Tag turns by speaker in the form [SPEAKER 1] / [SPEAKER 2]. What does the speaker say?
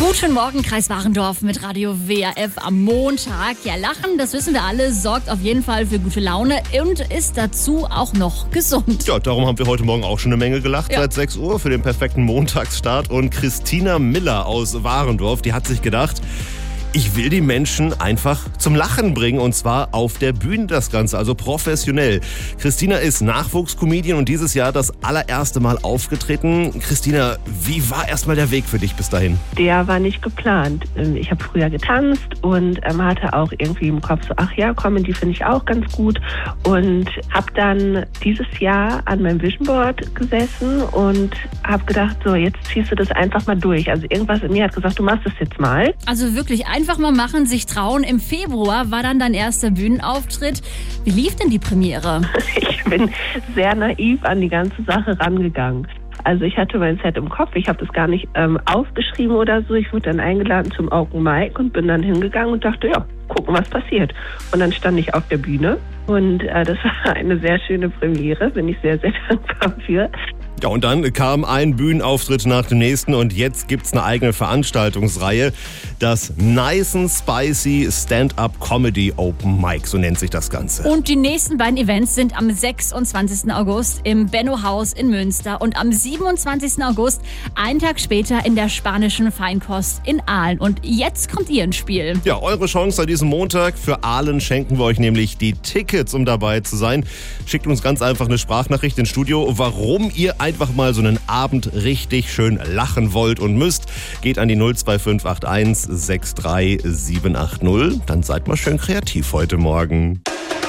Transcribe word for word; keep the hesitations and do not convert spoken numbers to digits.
[SPEAKER 1] Guten Morgen, Kreis Warendorf mit Radio W R F am Montag. Ja, Lachen, das wissen wir alle, sorgt auf jeden Fall für gute Laune und ist dazu auch noch gesund.
[SPEAKER 2] Ja, darum haben wir heute Morgen auch schon eine Menge gelacht,
[SPEAKER 1] ja.
[SPEAKER 2] Seit sechs Uhr für den perfekten Montagsstart. Und Christina Miller aus Warendorf, die hat sich gedacht, ich will die Menschen einfach zum Lachen bringen und zwar auf der Bühne das Ganze, also professionell. Christina ist Nachwuchscomedian und dieses Jahr das allererste Mal aufgetreten. Christina, wie war erstmal der Weg für dich bis dahin?
[SPEAKER 3] Der war nicht geplant. Ich habe früher getanzt und ähm, hatte auch irgendwie im Kopf so, ach ja, Comedy finde ich auch ganz gut und habe dann dieses Jahr an meinem Vision Board gesessen und habe gedacht, so jetzt ziehst du das einfach mal durch. Also irgendwas in mir hat gesagt, du machst das jetzt mal.
[SPEAKER 1] Also wirklich ein Einfach mal machen, sich trauen. Im Februar war dann dein erster Bühnenauftritt. Wie lief denn die Premiere?
[SPEAKER 3] Ich bin sehr naiv an die ganze Sache rangegangen. Also ich hatte mein Set im Kopf, ich habe das gar nicht ähm, aufgeschrieben oder so. Ich wurde dann eingeladen zum Open Mic und bin dann hingegangen und dachte, ja, gucken, was passiert. Und dann stand ich auf der Bühne und äh, das war eine sehr schöne Premiere, bin ich sehr, sehr dankbar für.
[SPEAKER 2] Ja, und dann kam ein Bühnenauftritt nach dem nächsten und jetzt gibt's eine eigene Veranstaltungsreihe. Das Nice and Spicy Stand-Up Comedy Open Mic, so nennt sich das Ganze.
[SPEAKER 1] Und die nächsten beiden Events sind am sechsundzwanzigsten August im Benno Haus in Münster und am siebenundzwanzigsten August, einen Tag später, in der Spanischen Feinkost in Aalen. Und jetzt kommt ihr ins Spiel.
[SPEAKER 2] Ja, eure Chance an diesem Montag. Für Aalen schenken wir euch nämlich die Tickets, um dabei zu sein. Schickt uns ganz einfach eine Sprachnachricht ins Studio, warum ihr einfach mal so einen Abend richtig schön lachen wollt und müsst. Geht an die null zwei fünf acht eins sechs drei sieben acht null. Dann seid mal schön kreativ heute Morgen.